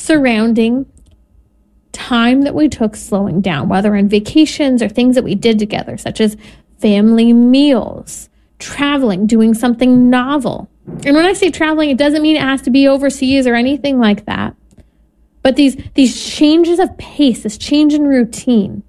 surrounding time that we took slowing down, whether on vacations or things that we did together, such as family meals, traveling, doing something novel. And when I say traveling, it doesn't mean it has to be overseas or anything like that. But these changes of pace, this change in routine.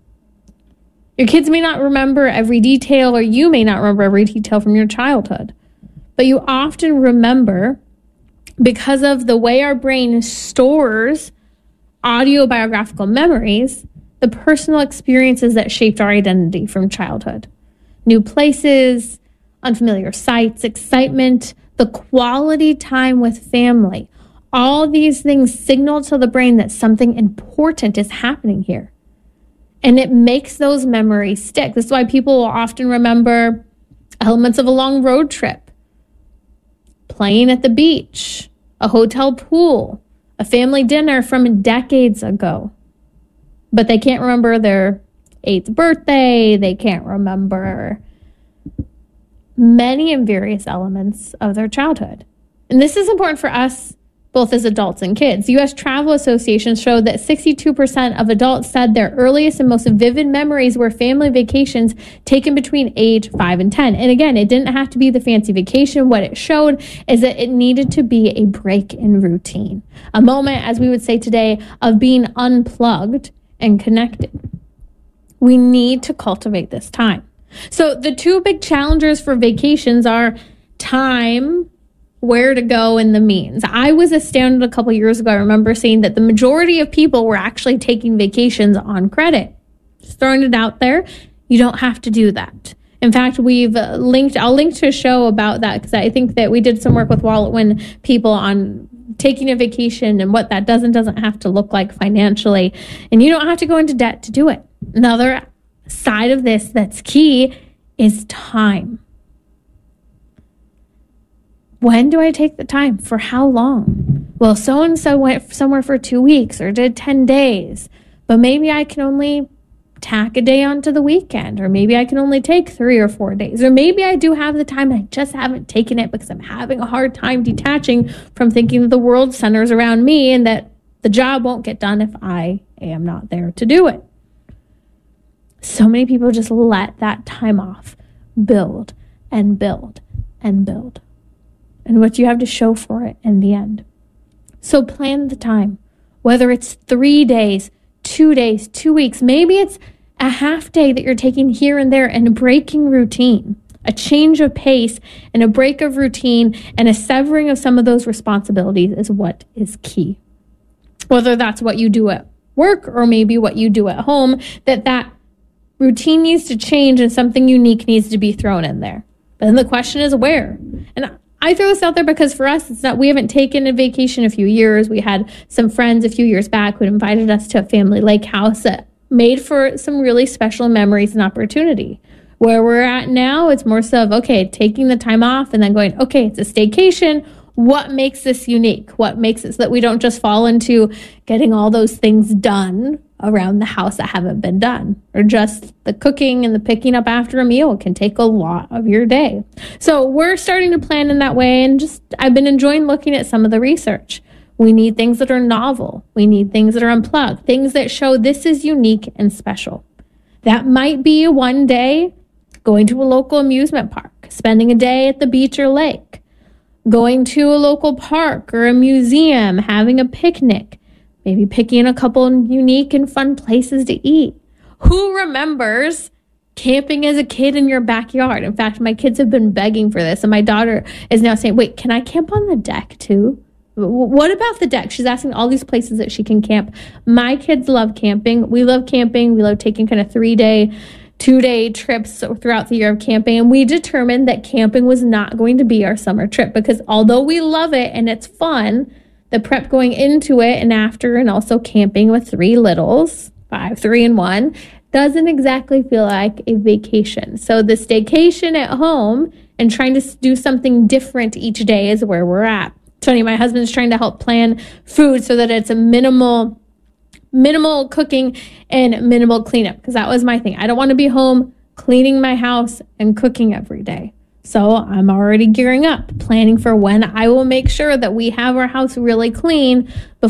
Your kids may not remember every detail, or you may not remember every detail from your childhood. But you often remember, because of the way our brain stores autobiographical memories, the personal experiences that shaped our identity from childhood. New places, unfamiliar sights, excitement, the quality time with family. All these things signal to the brain that something important is happening here. And it makes those memories stick. This is why people will often remember elements of a long road trip, playing at the beach, a hotel pool, a family dinner from decades ago. But they can't remember their 8th birthday. They can't remember many and various elements of their childhood. And this is important for us, both as adults and kids. U.S. Travel Association showed that 62% of adults said their earliest and most vivid memories were family vacations taken between age 5 and 10. And again, it didn't have to be the fancy vacation. What it showed is that it needed to be a break in routine, a moment, as we would say today, of being unplugged and connected. We need to cultivate this time. So the two big challenges for vacations are time, where to go, and the means. I was astounded a couple years ago. I remember seeing that the majority of people were actually taking vacations on credit. Just throwing it out there. You don't have to do that. In fact, I'll link to a show about that, because I think that we did some work with Wallet Win people on taking a vacation and what that does and doesn't have to look like financially. And you don't have to go into debt to do it. Another side of this that's key is time. When do I take the time? For how long? Well, so-and-so went somewhere for 2 weeks or did 10 days, but maybe I can only tack a day onto the weekend, or maybe I can only take 3 or 4 days, or maybe I do have the time and I just haven't taken it because I'm having a hard time detaching from thinking that the world centers around me and that the job won't get done if I am not there to do it. So many people just let that time off build and build and build. And what you have to show for it in the end. So plan the time, whether it's 3 days, 2 days, 2 weeks, maybe it's a half day that you're taking here and there, and breaking routine, a change of pace and a break of routine and a severing of some of those responsibilities is what is key. Whether that's what you do at work or maybe what you do at home, that routine needs to change and something unique needs to be thrown in there. But then the question is where? And I throw this out there because for us, it's not, we haven't taken a vacation in a few years. We had some friends a few years back who invited us to a family lake house that made for some really special memories and opportunity. Where we're at now, it's more so of, okay, taking the time off and then going, okay, it's a staycation. What makes this unique? What makes it so that we don't just fall into getting all those things done around the house that haven't been done, or just the cooking and the picking up after a meal can take a lot of your day. So we're starting to plan in that way, and I've been enjoying looking at some of the research. We need things that are novel. We need things that are unplugged, things that show this is unique and special. That might be one day going to a local amusement park, spending a day at the beach or lake, going to a local park or a museum, having a picnic, maybe picking a couple unique and fun places to eat. Who remembers camping as a kid in your backyard? In fact, my kids have been begging for this, and my daughter is now saying, wait, can I camp on the deck too? What about the deck? She's asking all these places that she can camp. My kids love camping. We love camping. We love taking kind of 3-day, 2-day trips throughout the year of camping. And we determined that camping was not going to be our summer trip, because although we love it and it's fun, the prep going into it and after, and also camping with 3 littles, 5, 3, and 1, doesn't exactly feel like a vacation. So the staycation at home and trying to do something different each day is where we're at. Tony, my husband's trying to help plan food so that it's a minimal cooking and minimal cleanup, because that was my thing. I don't want to be home cleaning my house and cooking every day. So I'm already gearing up, planning for when I will make sure that we have our house really clean before